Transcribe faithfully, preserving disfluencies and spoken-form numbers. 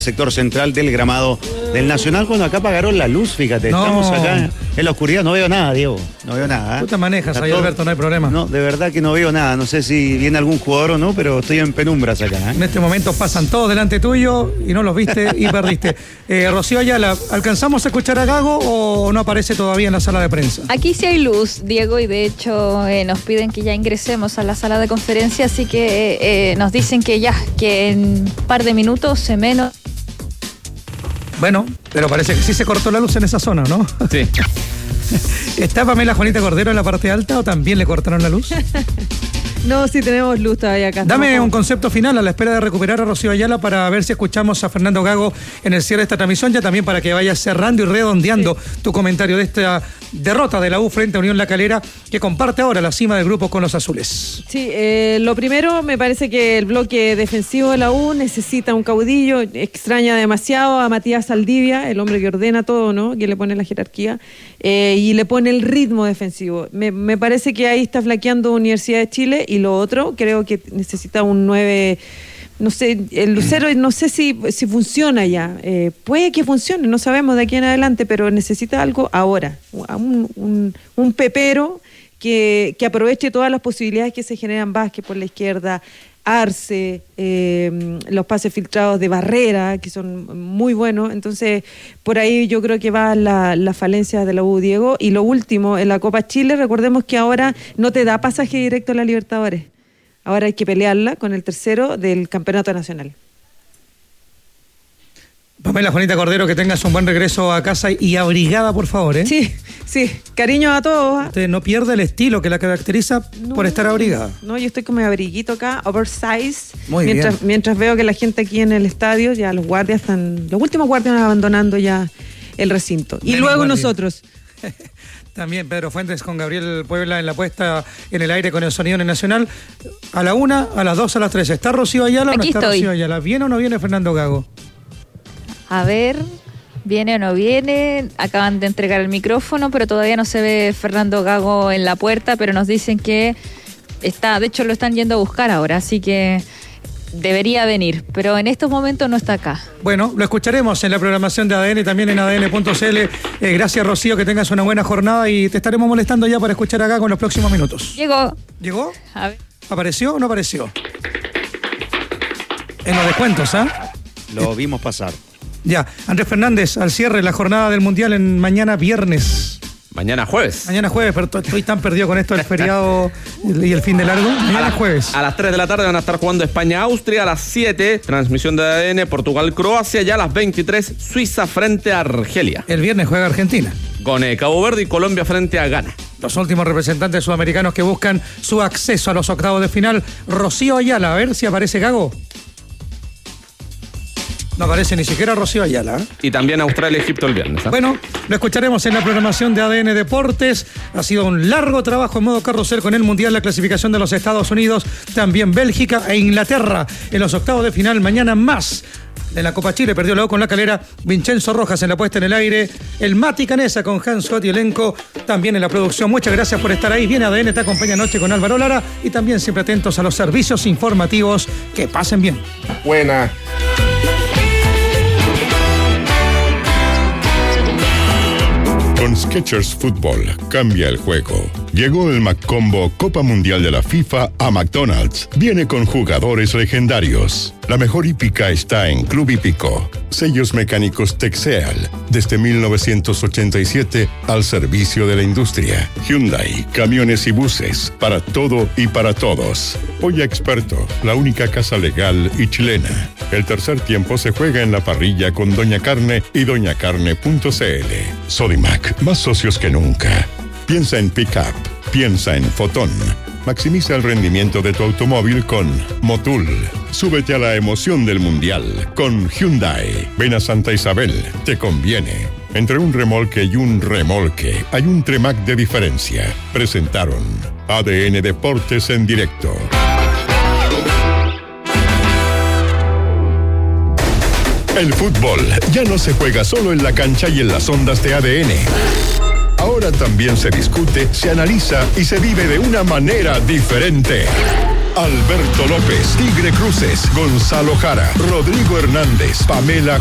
sector central del gramado del Nacional, cuando acá apagaron la luz, fíjate, no. Estamos acá en la oscuridad, no veo nada, Diego, no veo nada. ¿eh? Tú te manejas Está ahí, todo... Alberto, no hay problema. No, de verdad que no veo nada, no sé si viene algún jugador o no, pero estoy en penumbras acá. ¿eh? En este momento pasan todos delante tuyo y no los viste y perdiste. Eh, Rocío Ayala, ¿alcanzamos a escuchar a Gago o no aparece todavía en la sala de prensa? Aquí sí hay luz, Diego, y de hecho eh, nos piden que ya ingresemos a la sala de conferencia, así que eh, nos dicen que ya, que en un par de minutos se menos... Bueno, pero parece que sí se cortó la luz en esa zona, ¿no? Sí. ¿Está Pamela Juanita Cordero en la parte alta o también le cortaron la luz? No, sí tenemos luz todavía acá. Dame un concepto final a la espera de recuperar a Rocío Ayala para ver si escuchamos a Fernando Gago en el cierre de esta transmisión, ya también para que vayas cerrando y redondeando sí. tu comentario de esta derrota de la U frente a Unión La Calera, que comparte ahora la cima del grupo con los azules. Sí, eh, lo primero, me parece que el bloque defensivo de la U necesita un caudillo, extraña demasiado a Matías Saldivia, el hombre que ordena todo, ¿no? Que le pone la jerarquía eh, y le pone el ritmo defensivo. Me, me parece que ahí está flaqueando Universidad de Chile. Y lo otro, creo que necesita un nueve, no sé, el Lucero no sé si, si funciona ya, eh, puede que funcione, no sabemos de aquí en adelante, pero necesita algo ahora, un, un, un pepero que, que aproveche todas las posibilidades que se generan, Vázquez por la izquierda, Arce, eh, los pases filtrados de Barrera, que son muy buenos. Entonces, por ahí yo creo que va la, la falencia de la U, Diego. Y lo último, en la Copa Chile, recordemos que ahora no te da pasaje directo a la Libertadores. Ahora hay que pelearla con el tercero del Campeonato Nacional. Pamela Juanita Cordero, que tengas un buen regreso a casa y abrigada, por favor, ¿eh? Sí, sí, cariño a todos. Usted no pierde el estilo que la caracteriza no, por estar abrigada. No, yo estoy con mi abriguito acá, oversize. Muy mientras, bien. Mientras veo que la gente aquí en el estadio, ya los guardias están, los últimos guardias abandonando ya el recinto. Y Ven, luego guardia. Nosotros. También Pedro Fuentes con Gabriel Puebla en la puesta en el aire con el sonido en el Nacional. A la una, a las dos, a las tres. ¿Está Rocío Ayala o no Aquí está estoy. Rocío Ayala? ¿Viene o no viene Fernando Gago? A ver, viene o no viene, acaban de entregar el micrófono, pero todavía no se ve Fernando Gago en la puerta, pero nos dicen que está, de hecho lo están yendo a buscar ahora, así que debería venir, pero en estos momentos no está acá. Bueno, lo escucharemos en la programación de A D N, también en A D N punto C L. Eh, gracias, Rocío, que tengas una buena jornada y te estaremos molestando ya para escuchar acá con los próximos minutos. Llegó. ¿Llegó? A ver. ¿Apareció o no apareció? En los descuentos, ¿ah? ¿eh? Lo vimos pasar. Ya, Andrés Fernández, al cierre la jornada del Mundial en mañana viernes. Mañana jueves. Mañana jueves, pero estoy tan perdido con esto del feriado y el fin de largo. Mañana a jueves. A las tres de la tarde van a estar jugando España-Austria, a las siete, transmisión de A D N, Portugal-Croacia, ya a las veintitrés, Suiza frente a Argelia. El viernes juega Argentina. Con eh, Cabo Verde y Colombia frente a Ghana. Los últimos representantes sudamericanos que buscan su acceso a los octavos de final. Rocío Ayala, a ver si aparece Gago. No aparece ni siquiera Rocío Ayala. ¿eh? Y también Australia-Egipto el viernes. ¿eh? Bueno, lo escucharemos en la programación de A D N Deportes. Ha sido un largo trabajo en modo carrusel con el Mundial, la clasificación de los Estados Unidos, también Bélgica e Inglaterra en los octavos de final. Mañana más. En la Copa Chile perdió la U con La Calera, Vincenzo Rojas en la puesta en el aire, el Mati Canesa con Hans Scott y elenco, también en la producción. Muchas gracias por estar ahí. Viene A D N, te acompaña anoche con Álvaro Lara y también siempre atentos a los servicios informativos. Que pasen bien. Buena. Con Skechers Fútbol cambia el juego. Llegó el McCombo Copa Mundial de la FIFA a McDonald's. Viene con jugadores legendarios. La mejor hípica está en Club Hípico. Sellos mecánicos Texeal, desde mil novecientos ochenta y siete al servicio de la industria. Hyundai, camiones y buses, para todo y para todos. Polla Experto, la única casa legal y chilena. El tercer tiempo se juega en la parrilla con Doña Carne y doña carne punto c l. Sodimac, más socios que nunca. Piensa en Pickup, piensa en Fotón. Maximiza el rendimiento de tu automóvil con Motul. Súbete a la emoción del Mundial con Hyundai. Ven a Santa Isabel, te conviene. Entre un remolque y un remolque hay un Tremac de diferencia. Presentaron A D N Deportes en directo. El fútbol ya no se juega solo en la cancha y en las ondas de A D N. Ahora también se discute, se analiza y se vive de una manera diferente. Alberto López, Tigre Cruces, Gonzalo Jara, Rodrigo Hernández, Pamela